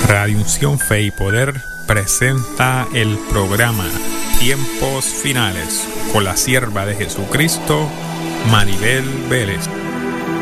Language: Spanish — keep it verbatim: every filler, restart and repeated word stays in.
Radio Unción Fe y Poder presenta el programa Tiempos Finales con la sierva de Jesucristo, Maribel Vélez.